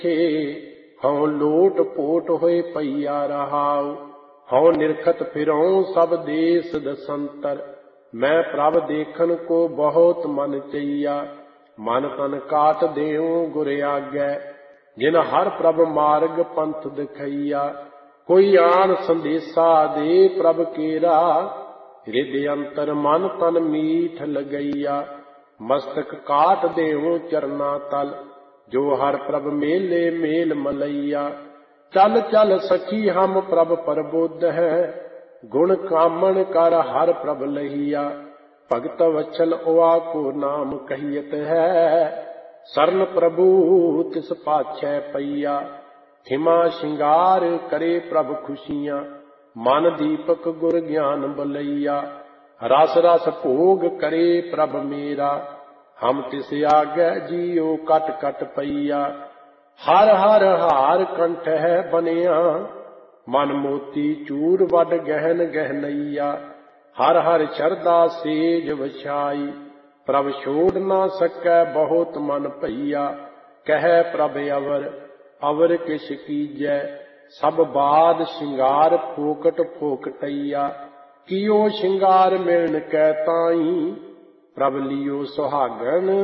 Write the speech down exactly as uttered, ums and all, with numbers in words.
ਹਉ ਲੋਟ ਪੋਟ ਹੋਏ ਪਈਆ ਰਹਾਉ। ਹਉ ਨਿਰਖਤ ਫਿਰਉ ਸਭ ਦੇਸ ਦਸੰਤਰ। ਮੈਂ ਪ੍ਰਭ ਦੇਖਨ ਕੋ ਬਹੁਤ ਮਨ ਚਈਆ। ਮਨ ਤਨ ਕਾਟ ਦੇਉ ਗੁਰ ਆਗੈ। ਜਿਨ ਹਰ ਪ੍ਰਭ ਮਾਰਗ ਪੰਥ ਦਿਖਈਆ। ਕੋਈ ਆਨ ਸੰਦੇਸਾ ਦੇ ਪ੍ਰਭ ਕੇਰਾ। ਹਿਰਦ ਅੰਤਰ ਮਨ ਤਨ ਮੀਠ ਲਗਈਆ। ਮਸਤਕ ਕਾਟ ਦੇਉ ਚਰਨਾ ਤਲ। ਜੋ ਹਰ ਪ੍ਰਭ ਮੇਲੇ ਮੇਲ ਮਲਈਆ। ਚਲ ਚਲ ਸਖੀ ਹਮ ਪ੍ਰਭ ਪ੍ਰਬੁੱਧ ਹੈ। ਗੁਣ ਕਾਮਣ ਕਰ ਹਰ ਪ੍ਰਭ ਲਹੀਆ। ਭਗਤ ਵਛਲ ਉਆ ਕੋ ਨਾਮ ਕਹੀਤ ਹੈ। ਸਰਨ ਪ੍ਰਭੂ ਤਿਸ ਪਾਛੈ ਪਈਆ। ਖਿਮਾ ਸ਼ਿੰਗਾਰ ਕਰੇ ਪ੍ਰਭ ਖੁਸ਼ੀਆਂ। ਮਨ ਦੀਪਕ ਗੁਰ ਗਿਆਨ ਬਲਈਆ। ਰਸ ਰਸ ਭੋਗ ਕਰੇ ਪ੍ਰਭ ਮੇਰਾ। ਹਮ ਤਿਸ ਆਗੈ ਜੀਉ ਕਟ ਕਟ ਪਈਆ। ਹਰ ਹਰ ਹਾਰ ਕੰਠ ਹੈ ਬਨਿਆ। ਮਨ ਮੋਤੀ ਚੂਰ ਵੱਡ ਗਹਿਨ ਗਹਿਨਈਆ। ਹਰ ਹਰ ਸ਼ਰਧਾ ਸੇਜ ਵਛਾਈ। ਪ੍ਰਭ ਛੋੜ ਨਾ ਸਕੈ ਬਹੁਤ ਮਨ ਭਈਆ। ਕਹਿ ਪ੍ਰਭ ਅਵਰ ਅਵਰ ਕਿਛ ਕੀਜੈ। ਸਭ ਬਾਦ ਸ਼ਿੰਗਾਰ ਫੋਕਟ ਫੋਕਟਈਆ। ਕੀਓ ਸ਼ਿੰਗਾਰ ਮਿਲਨ ਕੈ ਤਾਈ। ਪ੍ਰਭ ਲਿਓ ਸੁਹਾਗਨ